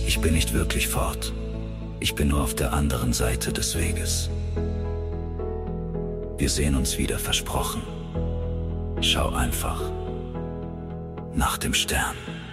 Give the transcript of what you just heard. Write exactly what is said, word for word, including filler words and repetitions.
Ich bin nicht wirklich fort. Ich bin nur auf der anderen Seite des Weges. Wir sehen uns wieder, versprochen. Schau einfach nach dem Stern.